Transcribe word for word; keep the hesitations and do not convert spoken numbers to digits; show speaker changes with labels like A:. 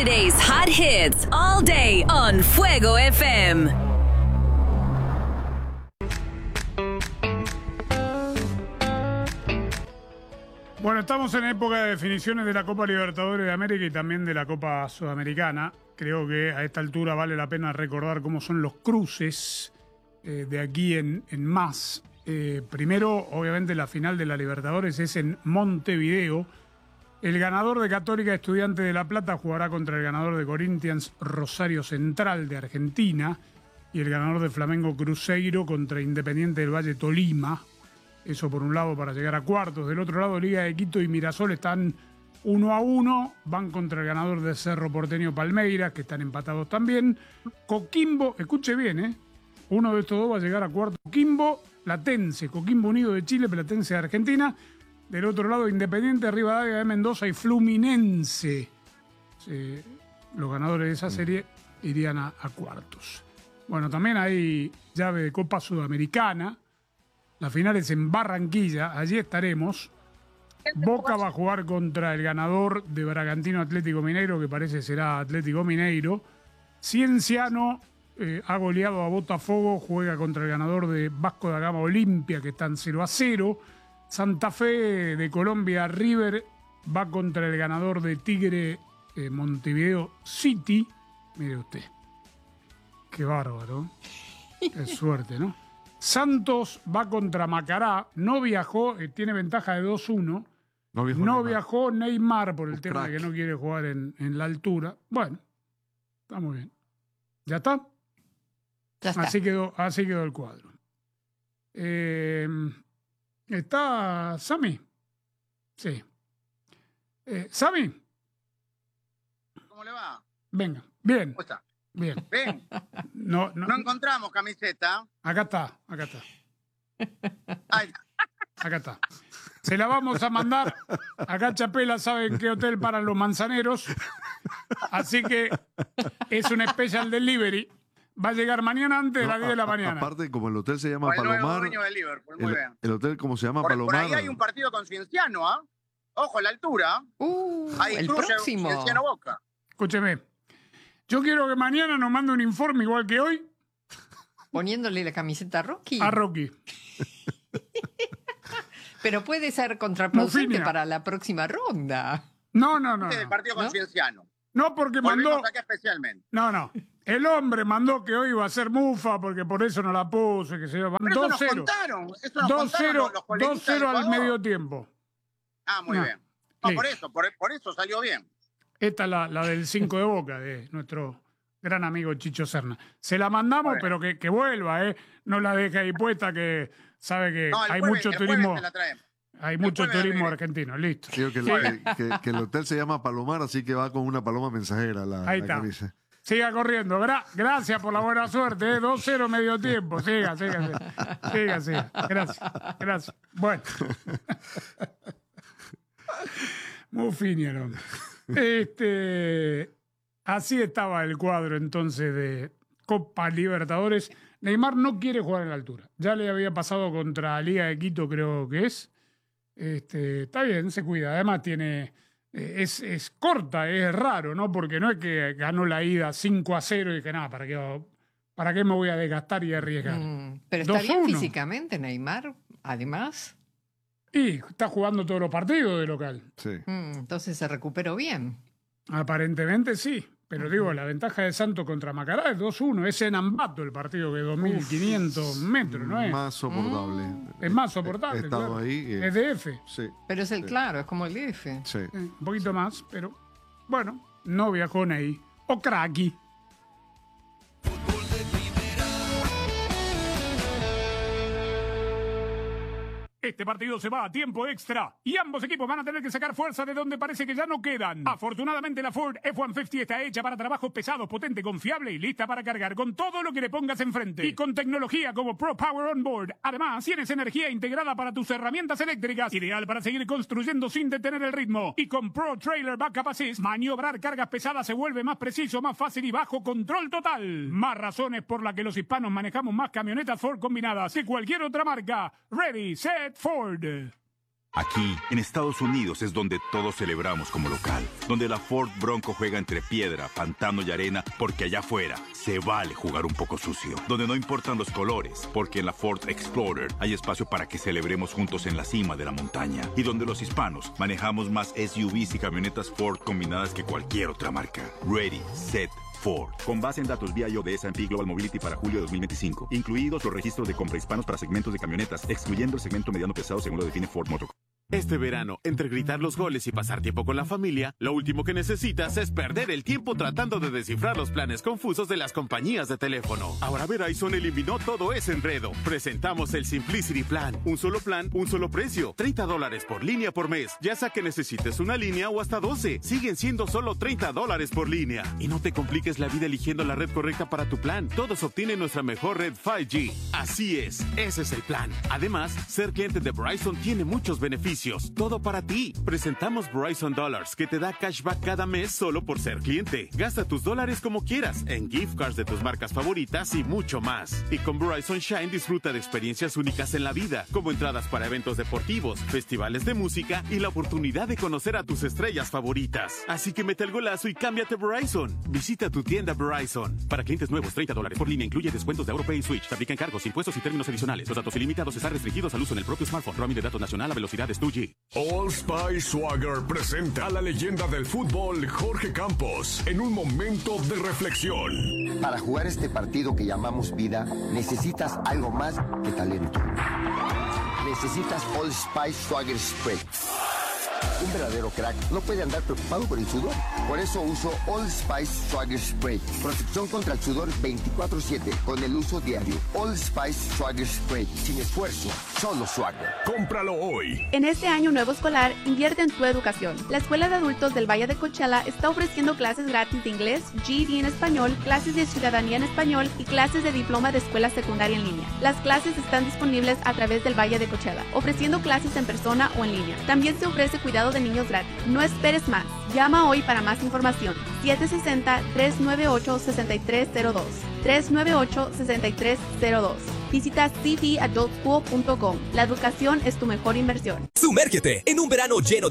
A: Today's hot hits all day on Fuego F M.
B: Bueno, estamos en época de definiciones de la Copa Libertadores de América y también de la Copa Sudamericana. Creo que a esta altura vale la pena recordar cómo son los cruces eh, de aquí en, en más. Eh, primero, obviamente, la final de la Libertadores es en Montevideo. El ganador de Católica Estudiantes de La Plata jugará contra el ganador de Corinthians Rosario Central de Argentina y el ganador de Flamengo Cruzeiro contra Independiente del Valle Tolima. Eso por un lado para llegar a cuartos. Del otro lado, Liga de Quito y Mirasol están uno a uno. Van contra el ganador de Cerro Porteño Palmeiras, que están empatados también. Coquimbo, escuche bien, ¿eh? Uno de estos dos va a llegar a cuartos. Coquimbo, Platense, Coquimbo Unido de Chile, Platense de Argentina. Del otro lado, Independiente, Rivadavia de Mendoza y Fluminense. Sí, los ganadores de esa serie irían a, a cuartos. Bueno, también hay llave de Copa Sudamericana. La final es en Barranquilla. Allí estaremos. Boca va a jugar contra el ganador de Bragantino Atlético Mineiro, que parece será Atlético Mineiro. Cienciano eh, ha goleado a Botafogo, juega contra el ganador de Vasco da Gama Olimpia, que están cero a cero. Santa Fe de Colombia, River, va contra el ganador de Tigre eh, Montevideo City. Mire usted, qué bárbaro, qué suerte, ¿no? Santos va contra Macará, no viajó, eh, tiene ventaja de dos uno. No, viajó, no Neymar. viajó Neymar por el Un tema crack. de que no quiere jugar en, en la altura. Bueno, está muy bien. ¿Ya está?
C: Ya está.
B: Así quedó, así quedó el cuadro. Eh... ¿Está Sammy? Sí. Eh, ¿Sammy?
D: ¿Cómo le va?
B: Venga, bien.
D: ¿Cómo está?
B: Bien.
D: Ven.
B: No, no,
D: no encontramos camiseta.
B: Acá está, acá está.
D: Ay.
B: Acá está. Se la vamos a mandar. Acá Chapela sabe en qué hotel paran los manzaneros. Así que es un special delivery. Va a llegar mañana antes de
E: no,
B: las diez de la
E: a,
B: mañana.
E: Aparte, como el hotel se llama
D: o el
E: Palomar.
D: Nuevo dueño de Liverpool, muy
E: el,
D: bien.
E: el hotel, como se llama
D: por,
E: Palomar.
D: Por ahí hay un partido con Cienciano, ¿ah? ¿eh? Ojo, la altura.
C: Uh,
D: ahí
C: el
D: cruce
C: próximo.
D: Cienciano Boca.
B: Escúcheme. Yo quiero que mañana nos mande un informe igual que hoy.
C: Poniéndole la camiseta a Rocky.
B: A Rocky.
C: Pero puede ser contraproducente
B: Mufinia.
C: para la próxima ronda.
B: No, no, no.
D: Este es el
B: no.
D: partido con
C: ¿No?
D: Cienciano.
B: No, porque
D: Volvimos
B: mandó.
D: acá especialmente.
B: No, no. El hombre mandó que hoy iba a ser mufa porque por eso no la puso, que se yo. Van
D: Pero eso
B: dos
D: nos
B: cero.
D: contaron. Eso nos
B: dos
D: contaron
B: cero
D: los, los coleguitas
B: dos cero
D: de
B: al
D: Ecuador.
B: medio tiempo.
D: Ah, muy
B: No.
D: bien. No,
B: Listo.
D: por eso, por, por eso salió bien.
B: Esta es la, la del cinco de Boca, de nuestro gran amigo Chicho Serna. Se la mandamos,
D: Bueno.
B: pero que, que vuelva, ¿eh? No la deje ahí puesta, que sabe que
D: No, el
B: hay
D: jueves,
B: mucho
D: el jueves
B: turismo.
D: te la traemos.
B: Hay
D: el
B: mucho
D: jueves
B: turismo
D: viene.
B: argentino, listo.
E: Digo que, el, que, que- que el hotel se llama Palomar, así que va con una paloma mensajera la,
B: Ahí
E: la
B: está.
E: camisa.
B: Siga corriendo. Gra- gracias por la buena suerte, ¿eh? dos cero medio tiempo. Siga, siga, siga. Siga, siga. Gracias, gracias. Bueno. Muy fino, el hombre. Este, así estaba el cuadro entonces de Copa Libertadores. Neymar no quiere jugar en la altura. Ya le había pasado contra Liga de Quito, creo que es. Este, está bien, se cuida. Además tiene... eh, Es, es corta, es raro, ¿no? Porque no es que ganó la ida cinco a cero y que nada, ¿para qué, ¿para qué me voy a desgastar y arriesgar?
C: Mm, pero está
B: dos
C: bien
B: uno.
C: físicamente, Neymar, además.
B: Y está jugando todos los partidos de local.
E: Sí.
C: Mm, entonces se recuperó bien.
B: Aparentemente sí. Pero digo, la ventaja de Santos contra Macará es dos uno. Es en Ambato el partido, que es dos mil quinientos metros, ¿no es?
E: Más soportable.
B: Es más soportable,
E: He estado
B: claro.
E: ahí. eh,
B: Es D F.
E: Sí.
C: Pero es el
E: Sí.
C: claro, es como el D F.
E: Sí.
B: Eh, un poquito más, pero bueno, no viajó Ney. O Kraki. Este partido se va a tiempo extra y ambos equipos van a tener que sacar fuerza de donde parece que ya no quedan. Afortunadamente la Ford F ciento cincuenta está hecha para trabajos pesados, potente, confiable y lista para cargar con todo lo que le pongas enfrente. Y con tecnología como Pro Power On Board. Además, tienes energía integrada para tus herramientas eléctricas, ideal para seguir construyendo sin detener el ritmo. Y con Pro Trailer Backup Assist, maniobrar cargas pesadas se vuelve más preciso, más fácil y bajo control total. Más razones por las que los hispanos manejamos más camionetas Ford combinadas que cualquier otra marca. Ready, set, Ford.
F: Aquí, en Estados Unidos, es donde todos celebramos como local. Donde la Ford Bronco juega entre piedra, pantano y arena, porque allá afuera se vale jugar un poco sucio. Donde no importan los colores, porque en la Ford Explorer hay espacio para que celebremos juntos en la cima de la montaña. Y donde los hispanos manejamos más S U Vs y camionetas Ford combinadas que cualquier otra marca. Ready, set, Ford. Con base en datos V I O de S and P Global Mobility para julio de dos mil veinticinco, incluidos los registros de compra hispanos para segmentos de camionetas, excluyendo el segmento mediano pesado según lo define Ford Motor.
G: Este verano, entre gritar los goles y pasar tiempo con la familia, lo último que necesitas es perder el tiempo tratando de descifrar los planes confusos de las compañías de teléfono. Ahora Verizon eliminó todo ese enredo. Presentamos el Simplicity Plan. Un solo plan, un solo precio. treinta dólares por línea por mes. Ya sea que necesites una línea o hasta doce. Siguen siendo solo treinta dólares por línea. Y no te compliques la vida eligiendo la red correcta para tu plan. Todos obtienen nuestra mejor red cinco G. Así es, ese es el plan. Además, ser cliente de Verizon tiene muchos beneficios. Todo para ti. Presentamos Verizon Dollars, que te da cashback cada mes solo por ser cliente. Gasta tus dólares como quieras, en gift cards de tus marcas favoritas y mucho más. Y con Verizon Shine disfruta de experiencias únicas en la vida, como entradas para eventos deportivos, festivales de música y la oportunidad de conocer a tus estrellas favoritas. Así que mete el golazo y cámbiate Verizon. Visita tu tienda Verizon. Para clientes nuevos, treinta dólares por línea incluye descuentos de AuroPay y Switch. Se aplican cargos, impuestos y términos adicionales. Los datos ilimitados están restringidos al uso en el propio smartphone. Roaming de datos nacional a velocidades dos G.
H: Old Spice Swagger presenta a la leyenda del fútbol Jorge Campos en un momento de reflexión.
I: Para jugar este partido que llamamos vida, necesitas algo más que talento. Necesitas Old Spice Swagger Spray. Un verdadero crack no puede andar preocupado por el sudor. Por eso uso Old Spice Swagger Spray. Protección contra el sudor veinticuatro siete con el uso diario. Old Spice Swagger Spray. Sin esfuerzo, solo Swagger.
H: Cómpralo hoy.
J: En este año nuevo escolar, invierte en tu educación. La Escuela de Adultos del Valle de Coachella está ofreciendo clases gratis de inglés, G E D en español, clases de ciudadanía en español y clases de diploma de escuela secundaria en línea. Las clases están disponibles a través del Valle de Coachella, ofreciendo clases en persona o en línea. También se ofrece cuidado de niños gratis. No esperes más. Llama hoy para más información. siete seis cero, tres nueve ocho, seis tres cero dos. tres nueve ocho, seis tres cero dos. Visita c d adult school punto com. La educación es tu mejor inversión.
K: Sumérgete en un verano lleno de